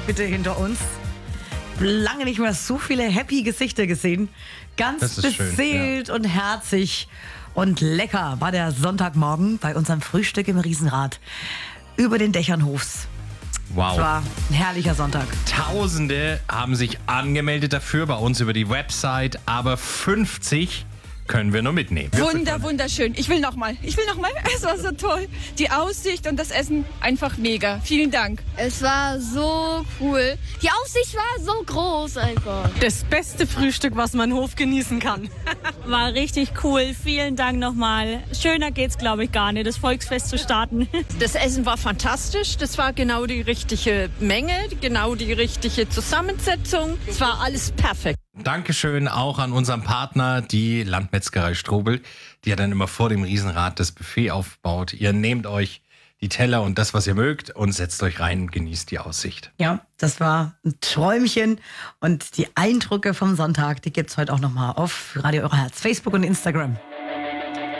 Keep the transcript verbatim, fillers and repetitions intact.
bitte hinter uns. Lange nicht mehr so viele happy Gesichter gesehen. Ganz beseelt schön, ja. und herzig und lecker war der Sonntagmorgen bei unserem Frühstück im Riesenrad über den Dächern Hofs. Wow. Es war ein herrlicher Sonntag. Tausende haben sich angemeldet dafür bei uns über die Website, aber fünfzig können wir nur mitnehmen. Wunder, wunderschön. Ich will noch mal. Ich will noch mal. Es war so toll. Die Aussicht und das Essen einfach mega. Vielen Dank. Es war so cool. Die Aussicht war so groß einfach. Das beste Frühstück, was man im Hof genießen kann. War richtig cool. Vielen Dank nochmal. Schöner geht's, glaube ich, gar nicht, das Volksfest zu starten. Das Essen war fantastisch. Das war genau die richtige Menge, genau die richtige Zusammensetzung. Es war alles perfekt. Dankeschön auch an unseren Partner, die Landmetzgerei Strobel, die ja dann immer vor dem Riesenrad das Buffet aufbaut. Ihr nehmt euch die Teller und das, was ihr mögt, und setzt euch rein und genießt die Aussicht. Ja, das war ein Träumchen. Und die Eindrücke vom Sonntag, die gibt's heute auch nochmal auf Radio Eure Herz, Facebook und Instagram.